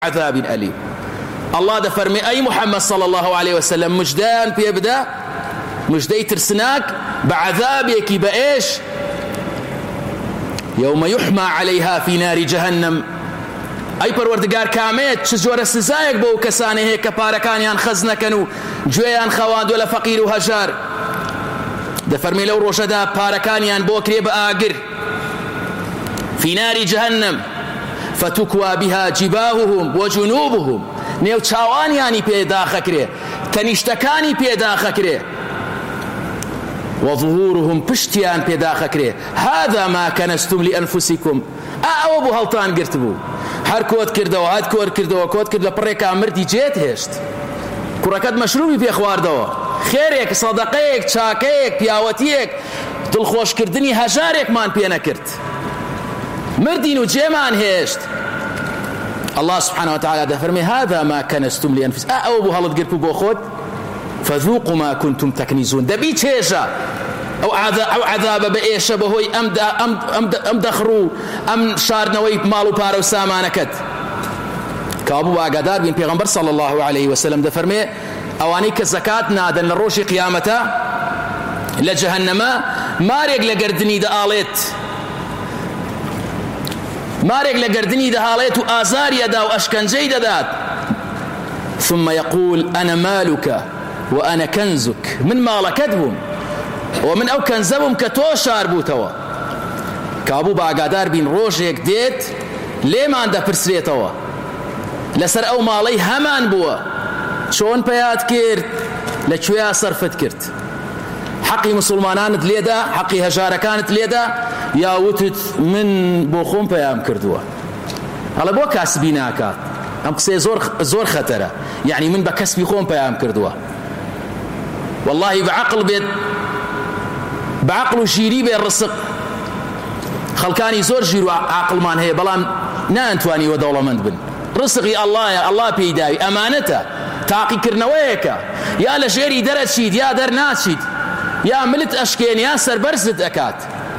عذاب أليم. الله دفرمي أي محمد صلى الله عليه وسلم مجدان بيبدأ مجدي ترسناك بعذابك بإيش؟ يوم يحمى عليها في نار جهنم. أي پروردگار كاميت شجور سزايك بو كساني هيك باركانيان خزنكنو جويان خواد ولا فقير وهجار دفرمي لو روشدا باركانيان بو كريب آقر في نار جهنم فتكوى بها جباههم وجنوبهم نيو چاوانياني پیدا خكري تنشتكاني پیدا خكري وظهورهم پشتيان پیدا خكري هذا ما كنستم لأنفسكم أو بو هلطان قرتبو هر كوت كردو هاد كوت كردو كوت كردو بريكا مردي جيت هشت كركد مشروبي في اخوار دوا خيرك صدقيك چاكيك بياوتيك دل خوش كردني هجارك مان بينا كرت مردين وجيمان هشت الله سبحانه وتعالى دفرمي هذا ما كنستم لأنفسكم أو بو هلط قرتبو بو خود فذوقوا ما كنتم تكنزون دبي تشيشا أو عذاب بإيش بهوي أم دخرو أم شارنوي مالو بارو سامانكت كابو باقدار بين پیغمبر صلى الله عليه وسلم دفرمي أواني كزكاة نادن لروشي قيامتا لجهنم ماريق لقردني دا آليت ماريق لقردني دا آليت وآزار يدا وأشكنجي دات ثم يقول أنا مالك وأنا كنزك من مالك دبم ومن أو كنزبهم كتوشار بوتوا كابو باقادار بين روجيك ديت ليه ما عنده برسريتوا لسر أو مالي همان بوا شون بيات كيرت لشويا صرفت كرت حقي مسلمانان تليدا حقي هجارة كانت ليدا يا وتت من بوخون بيام كردوا على بو كاسبيناكات أم قصي زور خطرة يعني من بكسبي خون بيام كردوا والله بعقل بيت بعقل شيري بين الرزق خلكاني زور جيرو عقل مان هي بلان نانتواني ودولة من بن رزقي الله يا الله بيداوي أمانته تاقي كرنويك يا لجيري درت شيد يا در ناس شيد يا ملت أشكين يا سربرزت أكات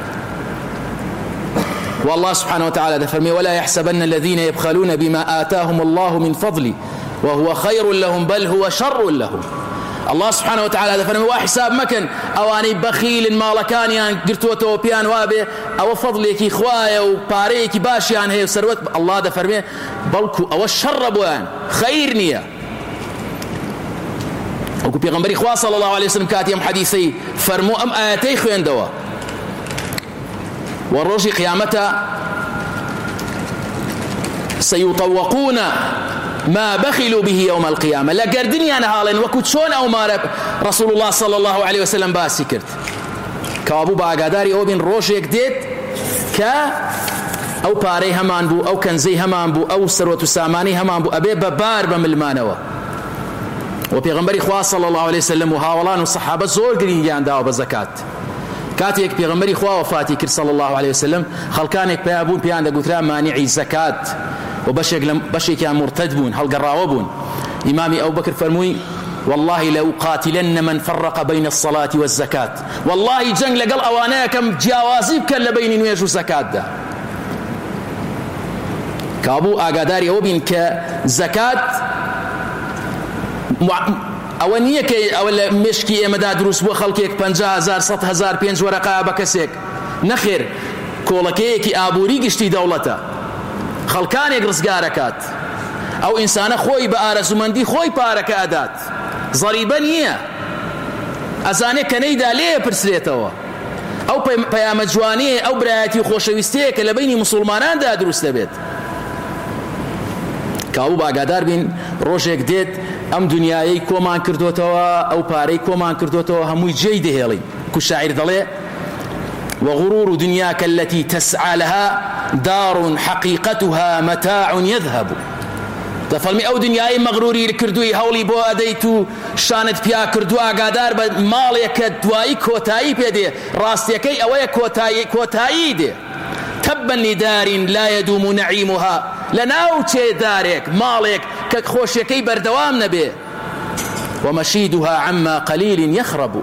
والله سبحانه وتعالى دفرمي ولا يحسبن الذين يبخلون بما آتاهم الله من فضله وهو خير لهم بل هو شر لهم الله سبحانه وتعالى دفرمي وحساب مكن أواني بخيل مالكان يعني قرتوته وبيان وابه أو فضلك إخوايا وباريك باشيان هي وسروت الله دفرمي بلكو أو الشر بوان خير نية وكو بيغمبري إخوة صلى الله عليه وسلم كاتيم حديثي فرمو أم آياتي خوين دوا والروجي قيامتا سيطوقون ما بخلوا به يوم القيامة لقردني أنا هالين وكتشون أو ما رسول الله صلى الله عليه وسلم باسي كرت كابو باقاداري أو بين روشيك ديت أو باري همان بو أو كنزي همان بو أو سروة ساماني همان بو أبي ببار بملمانوا وبيغمبري خواه صلى الله عليه وسلم وهاولان والصحابة زور قرين جان داوا بزكاة كاتيك بيغمبري خواه وفاتي كر صلى الله عليه وسلم خلقانك بيابون بيان دا قترا مانعي زكاة وبشيك يا مرتد بون هل قراوة بون إمامي أبو بكر فرموي والله لو قاتلن من فرق بين الصلاة والزكاة والله جنگ لقل أوانا كم جاوازي بكال لبين نويش وزكاة دا كابو آقاداري أوبين كزكاة أولية كي أولا مشكي إمدا دروس بو خلقك 50,000 100,000 5 ورقة بكسيك نخير كولكيكي آبوري قشتي دولته خلقانێک ڕزگارەکات ئەو ئینسانە خۆی بە ئارەزومەندی خۆی پارەکە ئەدات زەریبە نییە ئەزانێت کە نەیدا لێ پرسرێتەوە ئەو پەیامە جوانەیە ئەو برایەتی و خۆشەویستەیە کە لە بینی موسڵماناندا دروست دەبێت کابوو باگادار بین ڕۆژێک دێت ئەم دنیای کۆمان کردوتەوە ئەو پارەی کۆمان کردوتەوە هەمووی جێی دەهێڵی کو شاعیر دەڵێ وغرور دنياك التي تسعى لها دار حقيقتها متاع يذهب دفلمي أو دنياي مغروري لكردوي هولي بو أديتو شانت بيا كردو أقادار ماليك دواي كوتاي بيدي راستيكي أوي كوتاي دي تبا لدار لا يدوم نعيمها لناوتي دارك مالك كخوشيكي بردوام نبي ومشيدها عما قليل يخرب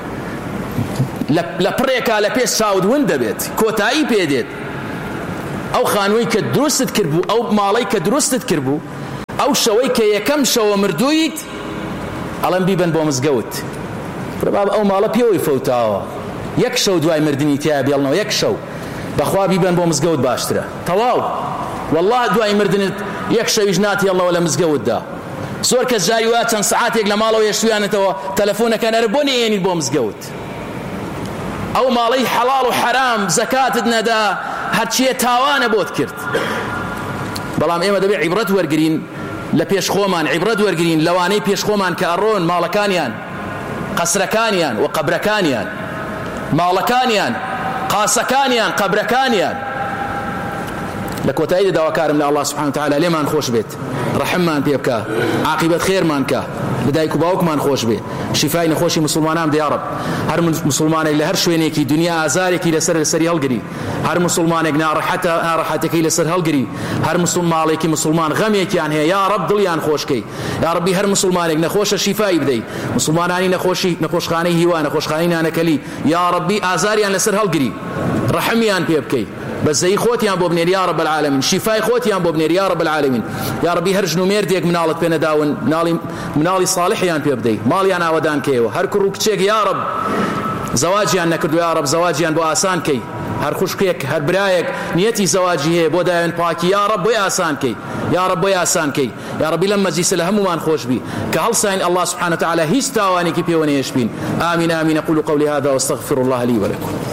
لپڕێکا لە پێش چاود ون دەبێت کۆتایی پێدێت ئەو خانووی کە دروستت کرد بوو ئەو ماڵەی کە دروستت کرد بوو ئەو شەوەی کە یەکەم شەوە مردوویت ئەڵێن بیبن بۆ مزگەوت باب ئەو ماڵە پێوەی فەوتاوە یەک شەو دوای مردنی تیا بێڵنەوە یەک شەو بەخوا بیبن بۆ مزگەوت باشترە تەواو والله دوای مردنت یەک شەویش ناتێڵەوە لە مزگەوتدا زۆر کەس جاری وایە چەند سەعاتێک لە ماڵەوە یەشتویانێتەوە تەلەفۆنەکان ئەرە بۆ نێنیت بۆ مزگەوت ئەو ماڵەی حەڵاڵ و حەرام زەکاتت نەدا هەرچیە تاوانە بۆت کرد بەڵام ئێمە دەبێت عیبرەت وەرگرین لە پێش خۆمان عیبرەت وەرگرین لەوانەی پێش خۆمان کە ئەڕۆن ماڵەکانیان قەسرەکانیان و قەبرەکانیان ماڵەکانیان قاسەکانیان قەبرەکانیان لە کۆتاییدا داواکارم لە الله سبحانه وتعالى لێمان خۆش بێت ڕەحممان پێ بکە عاقبەت خێرمان کە لە دایک و باوکمان خۆش بێ شیفای نەخۆشی مسلمانان بدە یا رب هەر مسلمانێک لە هەر شوێنێکی دنیا ئازارێکی لەسەری هەڵگری هەر مسلمانێک ناڕەحەتەکەی لەسەر هەڵگری هەر ماڵێکی مسلمان غەمێکیان هەیە یا رب دڵیان خۆشکەی یا ربی هەر مسلمانێک نەخۆشە شیفای بدەی مسلمانانی نەخۆشخانەی هیوا نەخۆشخانەی نانەکەلی یا ربی ئازاریان لەسەر هەڵگری ڕەحمیان پێ بکەی بەزەی خۆتیان بۆ بنێر یا رب العالمین شیفای خۆتیان بۆ بنێر یا رب العالمین یا ربی هەر ژن و مێردێک مناڵت پێ نەداون مناڵی صالحیان پێ بدەی ماڵیان ئاوەدان کەیەوە هەر کوڕ و کچێک یا رب زەواجیان نەکردو یا رب زەواجیان بۆ ئاسان کەی هەر خوشکێک هەر برایەک نیەتی زەواجی هەیە بۆ دایان پاکی یا رب بۆی ئاسان کەی یا رب بۆی ئاسان کەی یا ربی لەم مەجلیسە لە هەمومان خۆش بی کە هەڵساین الله سبحانه وتعالى هیچ تاوانێکی پێوە نەهێشتبین آمين آمين أقول قولي هذا واستغفر الله لي ولكم